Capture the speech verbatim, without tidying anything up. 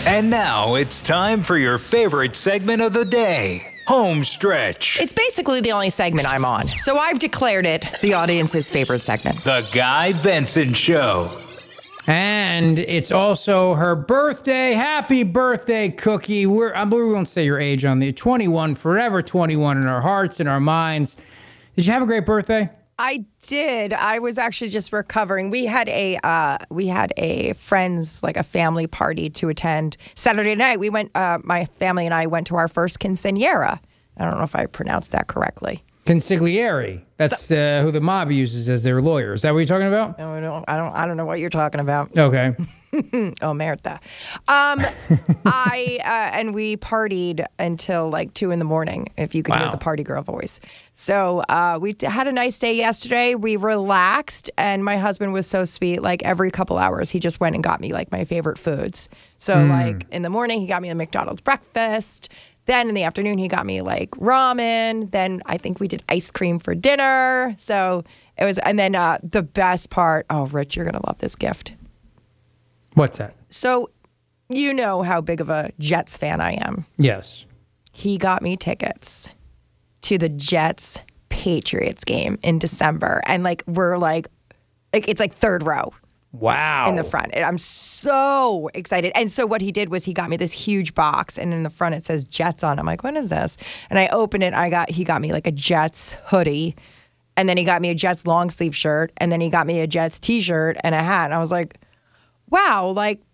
And now it's time for your favorite segment of the day, Home Stretch. It's basically the only segment I'm on, so I've declared it the audience's favorite segment. The Guy Benson Show. And it's also her birthday. Happy birthday, Cookie. We're, I we won't say your age on the twenty-one, forever twenty-one in our hearts and our minds. Did you have a great birthday? I did. I was actually just recovering. We had a uh, we had a friends, like a family party to attend Saturday night. We went. Uh, my family and I went to our first quinceañera. I don't know if I pronounced that correctly. Consigliere. That's so, uh, who the mob uses as their lawyer. Is that what you're talking about? No, I don't. I don't. I don't know what you're talking about. Okay. Oh, Merta. Um, I uh, and we partied until like two in the morning. If you could Wow. hear the party girl voice. So uh, we had a nice day yesterday. We relaxed, and my husband was so sweet. Like every couple hours, he just went and got me like my favorite foods. So mm. like in the morning, he got me a McDonald's breakfast. Then in the afternoon, he got me like ramen. Then I think we did ice cream for dinner. So it was, and then uh, the best part, oh, Rich, you're going to love this gift. What's that? So you know how big of a Jets fan I am. Yes. He got me tickets to the Jets Patriots game in December. And like, we're like, like it's like third row. Wow. In the front. And I'm so excited. And so what he did was he got me this huge box, and in the front it says Jets on it. I'm like, what is this? And I opened it. I got he got me like a Jets hoodie, and then he got me a Jets long sleeve shirt, and then he got me a Jets t-shirt and a hat. And I was like, wow, like